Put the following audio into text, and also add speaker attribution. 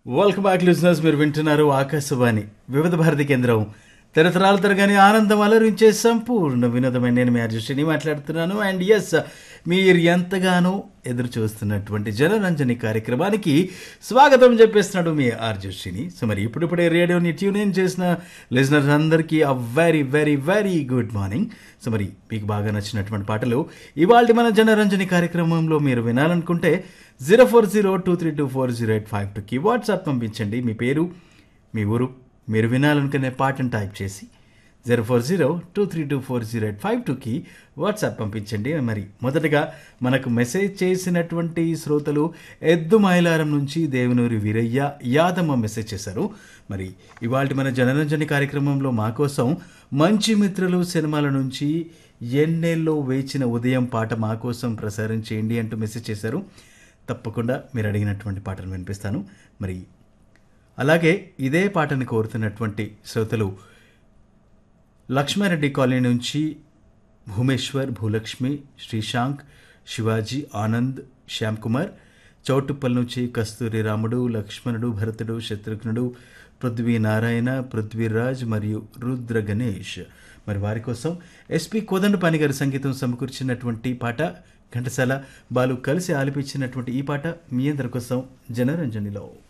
Speaker 1: Welcome back listeners. మీరు వింటున్నారు ఆకాశవాణి వివిధ భారతి కేంద్రం. తరతరాల తరగని ఆనందం అలరించే సంపూర్ణ వినోదమైన నేను మీ అర్జుషిని మాట్లాడుతున్నాను. అండ్ ఎస్, మీరు ఎంతగానో ఎదురు చూస్తున్నటువంటి జనరంజని కార్యక్రమానికి స్వాగతం చెప్పేస్తున్నాడు మీ అర్జుషిని. సో మరి ఇప్పుడిప్పుడే రేడియోని ట్యూన్ ఇన్ చేసిన లిజనర్స్ అందరికీ a very very very good morning. So మరి మీకు బాగా నచ్చినటువంటి పాటలు ఇవాళ మన జనరంజని కార్యక్రమంలో మీరు వినాలనుకుంటే 0402324085కి వాట్సాప్ పంపించండి. మీ పేరు, మీ ఊరు, మీరు వినాలనుకునే పాటను టైప్ చేసి 0402324085కి వాట్సాప్ పంపించండి. మరి మొదటగా మనకు మెసేజ్ చేసినటువంటి శ్రోతలు ఎద్దు మైలారం నుంచి దేవునూరి వీరయ్య యాదమ్మ మెసేజ్ చేశారు. మరి ఇవాళ మన జనరంజని కార్యక్రమంలో మా కోసం మంచి మిత్రులు సినిమాల నుంచి ఎన్నేళ్ళలో వేచిన ఉదయం పాట మా కోసం ప్రసారం చేయండి అంటూ మెసేజ్ చేశారు. తప్పకుండా మీరు అడిగినటువంటి పాటను వినిపిస్తాను. మరి అలాగే ఇదే పాటను కోరుతున్నటువంటి శ్రోతలు లక్ష్మారెడ్డి కాలనీ నుంచి భూమేశ్వర్, భూలక్ష్మి, శ్రీశాంక్, శివాజీ, ఆనంద్, శ్యామ్ కుమార్, చౌటుప్పల్ నుంచి కస్తూరి రాముడు, లక్ష్మణుడు, భరతుడు, శత్రుఘ్నుడు, పృథ్వీ నారాయణ, పృథ్వీరాజ్ మరియు రుద్ర గణేష్. మరి వారి కోసం ఎస్పి కోదండపాణి గారి సంగీతం సమకూర్చినటువంటి పాట, ఘంటసాల బాలు కలిసి ఆలపించినటువంటి ఈ పాట మీ అందరి కోసం జనరంజనిలో.